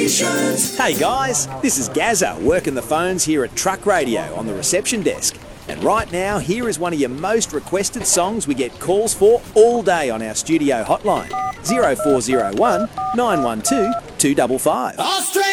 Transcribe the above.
T-shirts. Hey guys, this is Gazza working the phones here at Truck Radio on the reception desk. And right now, here is one of your most requested songs we get calls for all day on our studio hotline, 0401 912 255.